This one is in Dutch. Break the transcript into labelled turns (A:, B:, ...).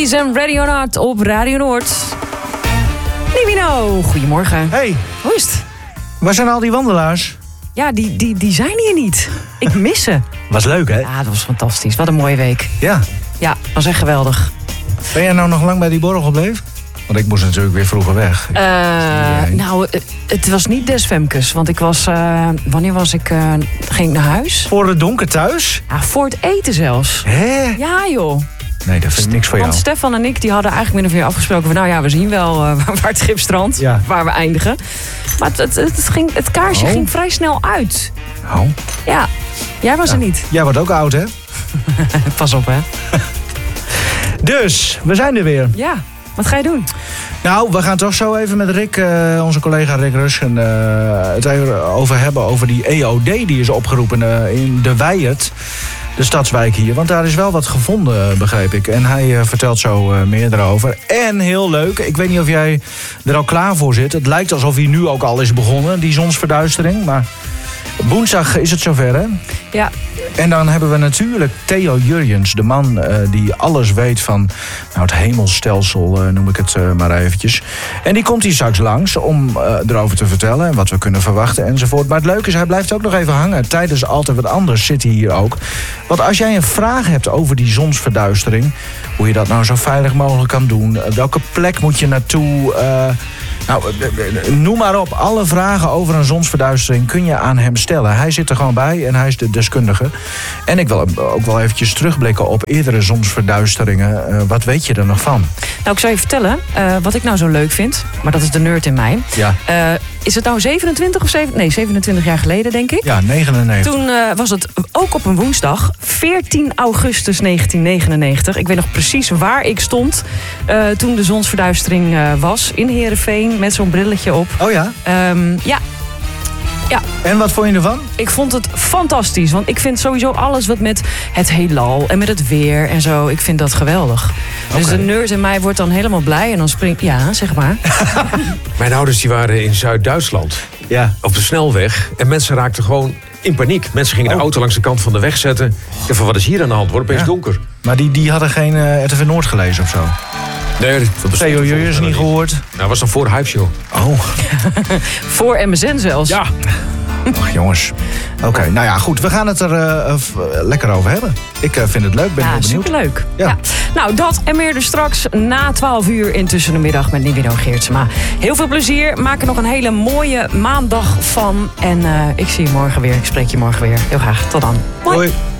A: Keys en Ready or Not op Radio Noord. Nivino, goedemorgen.
B: Hey,
A: Hoe is het?
B: waar zijn al die wandelaars?
A: Ja, die zijn hier niet. Ik mis ze.
B: Was leuk, hè?
A: Ja, dat was fantastisch. Wat een mooie week.
B: Ja.
A: Ja, was echt geweldig.
B: Ben jij nou nog lang bij die borrel gebleven? Want ik moest natuurlijk weer vroeger weg.
A: Nou, het was niet des Femkes. Want ik was... wanneer was ik... ging ik naar huis?
B: Voor het donker thuis?
A: Ja, voor het eten zelfs.
B: Hè?
A: Ja, joh.
B: Nee, dat vind ik niks voor jou.
A: Want Stefan en ik die hadden eigenlijk min of meer afgesproken van... nou ja, we zien wel waar het schip strandt,
B: Ja.
A: waar we eindigen. Maar het kaarsje ging vrij snel uit.
B: Oh.
A: Ja, jij was er niet.
B: Jij wordt ook oud, hè?
A: Pas op, hè.
B: Dus, we zijn er weer.
A: Ja, wat ga je doen?
B: Nou, we gaan toch zo even met Rick, onze collega Rick Rusken, het even over hebben over die EOD die is opgeroepen in de Wijert. De stadswijk hier, want daar is wel wat gevonden, begreep ik. En hij vertelt zo meer erover. En heel leuk, ik weet niet of jij er al klaar voor zit. Het lijkt alsof hij nu ook al is begonnen, die zonsverduistering. Maar woensdag is het zover, hè?
A: Ja.
B: En dan hebben we natuurlijk Theo Jurjens, de man die alles weet van het hemelstelsel, noem ik het maar eventjes. En die komt hier straks langs om erover te vertellen en wat we kunnen verwachten enzovoort. Maar het leuke is, hij blijft ook nog even hangen. Tijdens Altijd Wat Anders zit hij hier ook. Want als jij een vraag hebt over die zonsverduistering, hoe je dat nou zo veilig mogelijk kan doen, welke plek moet je naartoe... noem maar op. Alle vragen over een zonsverduistering kun je aan hem stellen. Hij zit er gewoon bij en hij is de deskundige. En ik wil ook wel eventjes terugblikken op eerdere zonsverduisteringen. Wat weet je er nog van?
A: Nou, ik zou je vertellen wat ik nou zo leuk vind. Maar dat is de nerd in mij.
B: Ja.
A: Is het nou 27 jaar geleden, denk ik?
B: Ja, 99.
A: Toen was het ook op een woensdag, 14 augustus 1999. Ik weet nog precies waar ik stond toen de zonsverduistering was in Heerenveen met zo'n brilletje op.
B: Oh ja?
A: Ja.
B: En wat vond je ervan?
A: Ik vond het fantastisch, want ik vind sowieso alles wat met het heelal en met het weer en zo, ik vind dat geweldig. Dus de nerd in mij wordt dan helemaal blij en dan springt... Ja, zeg maar.
C: Mijn ouders die waren in Zuid-Duitsland
B: Ja.
C: op de snelweg en mensen raakten gewoon in paniek. Mensen gingen de auto langs de kant van de weg zetten. Ik dacht van, wat is hier aan de hand? Wordt opeens donker.
B: Maar die hadden geen RTV Noord gelezen of zo?
C: Nee, dat bestond
B: Theo Jurjens niet gehoord?
C: Nou, dat was dan voor de Hype Show.
B: Oh.
A: Voor MSN zelfs.
C: Ja.
B: Ach, jongens. Oké, nou ja, goed. We gaan het er lekker over hebben. Ik vind het leuk, ben heel benieuwd.
A: Superleuk.
B: Ja.
A: Ja. Nou, dat en meer dus straks na 12 uur in Tussen de Middag met Nivino Geertsma. Heel veel plezier. Maak er nog een hele mooie maandag van. En ik zie je morgen weer. Ik spreek je morgen weer. Heel graag. Tot dan. Hoi.
B: Hoi.